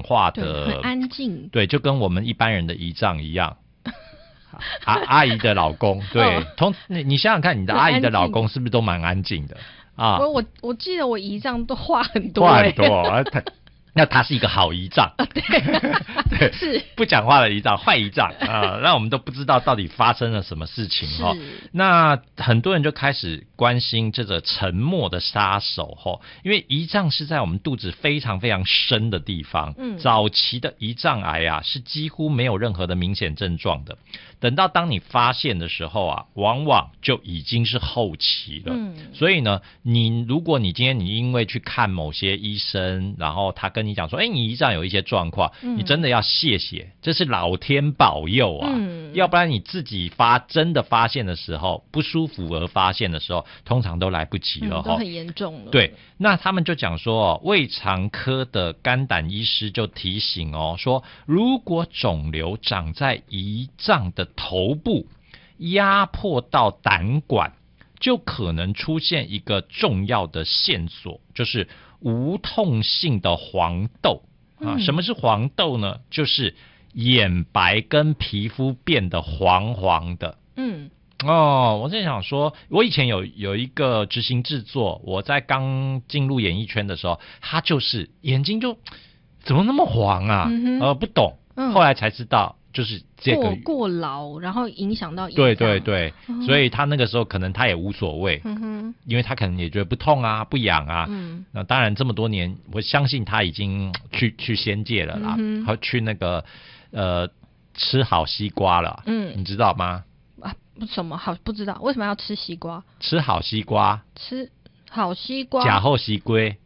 话的， 很安静， 对，就跟我们一般人的姨丈一样。阿姨的老公，对，你想想看，你的阿姨的老公是不是都蛮安静的啊？ 我记得我姨丈都话很多， 话很多，那他是一个好姨丈，对， 是不讲话的姨丈，坏姨丈啊，让我们都不知道到底发生了什么事情哈。那很多人就开始关心这个沉默的杀手哈，因为胰脏是在我们肚子非常非常深的地方，早期的胰脏癌啊是几乎没有任何的明显症状的，等到当你发现的时候啊，往往就已经是后期了。所以呢，如果你今天你因为去看某些医生，然后他跟你讲说，你胰脏有一些状况，你真的要谢谢，这是老天保佑啊，要不然你自己真的发现的时候，不舒服而发现的时候，通常都来不及了， 都很严重了。 对，那他们就讲说，胃肠科的肝胆医师就提醒说如果肿瘤长在胰脏的头部，压迫到胆管，就可能出现一个重要的线索，就是无痛性的黄痘啊。什么是黄痘呢？就是眼白跟皮肤变得黄黄的。我在想说，我以前有一个执行制作，我在刚进入演艺圈的时候，他就是眼睛就怎么那么黄啊？不懂，后来才知道。就是这个过劳，然后影响到胰脏。 对，所以他那个时候可能他也无所谓，因为他可能也觉得不痛啊、不痒啊。那当然这么多年，我相信他已经去仙界了啦，去那个吃好西瓜了。你知道吗？ 什么好不知道？为什么要吃西瓜？ 吃好西瓜， 吃好西瓜， 假后西龟。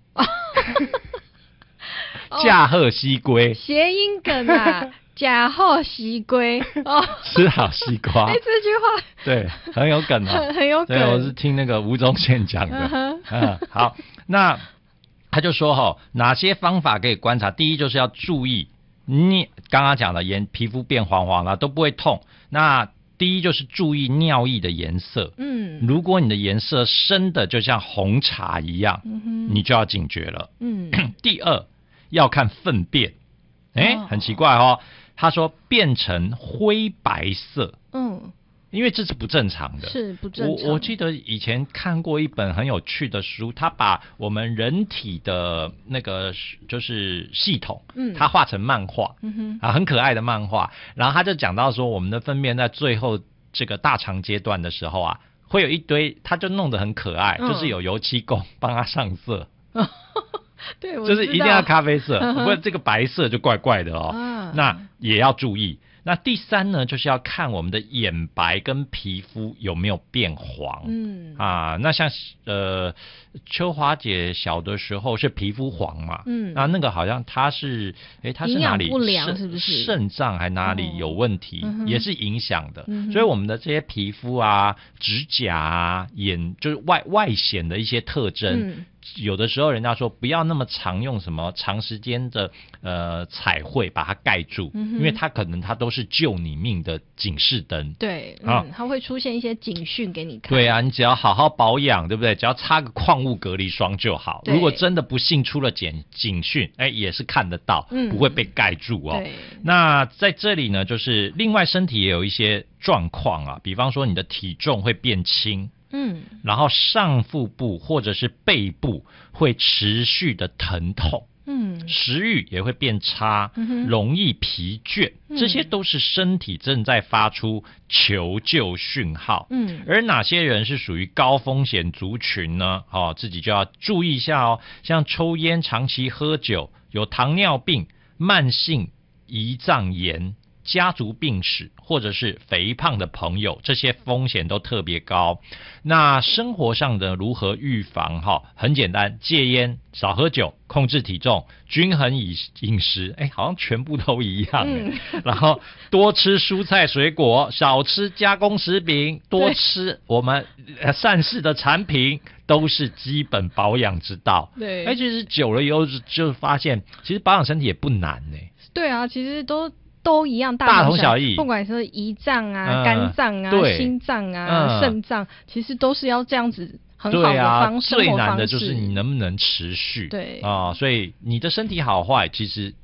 驾鹤西龟， 谐音梗啊。假后西龟吃好西瓜。 这句话对很有梗很有梗。 对，我是听那个吴宗宪讲的。好，那他就说哪些方法可以观察？第一就是要注意，你刚刚讲的皮肤变黄黄了都不会痛。那第一就是注意尿液的颜色。如果你的颜色深的就像红茶一样，你就要警觉了。第二要看粪便。很奇怪他说变成灰白色，因为这是不正常的， 是不正常。 我记得以前看过一本很有趣的书，他把我们人体的那个就是系统，他画成漫画，很可爱的漫画。然后他就讲到说，我们的粪便在最后这个大肠阶段的时候啊，会有一堆，他就弄得很可爱，就是有油漆工帮他上色。 对， 就是一定要咖啡色，不然这个白色就怪怪的那也要注意。那第三呢，就是要看我们的眼白跟皮肤有没有变黄。那像秋华姐小的时候是皮肤黄嘛，那个好像她是哪里营养不良是不是？ 肾脏还哪里有问题，也是影响的。所以我们的这些皮肤啊、指甲啊、眼就是外显的一些特征。有的时候人家说不要那么常用什么长时间的彩绘把它盖住，因为它可能它都是救你命的警示灯。 对，它会出现一些警讯给你看。 对啊，你只要好好保养，对不对？只要擦个矿物隔离霜就好。如果真的不幸出了警讯，也是看得到，不会被盖住那在这里呢，就是另外身体也有一些状况啊，比方说你的体重会变轻。然后上腹部或者是背部会持续的疼痛。食欲也会变差，容易疲倦，这些都是身体正在发出求救讯号。而哪些人是属于高风险族群呢？自己就要注意一下像抽烟、长期喝酒、有糖尿病、慢性胰脏炎、家族病史或者是肥胖的朋友，这些风险都特别高。那生活上的如何预防很简单，戒烟、少喝酒、控制体重、均衡饮食，好像全部都一样。然后多吃蔬菜水果，少吃加工食品，多吃我们善事的产品，都是基本保养之道。 对， 而且是久了以后就发现，其实保养身体也不难对啊，其实都一样， 大同小异。 不管是胰脏啊、肝脏啊、心脏啊、肾脏，其实都是要这样子很好的生活方式。 最难的就是你能不能持续。 对所以你的身体好坏，其实